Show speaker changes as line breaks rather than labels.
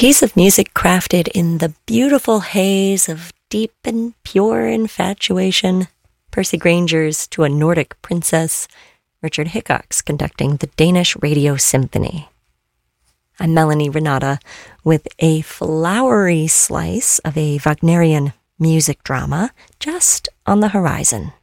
piece of music crafted in the beautiful haze of deep and pure infatuation. Percy Granger's To a Nordic Princess. Richard Hickox conducting the Danish Radio Symphony. I'm Melanie Renata with a flowery slice of a Wagnerian music drama just on the horizon.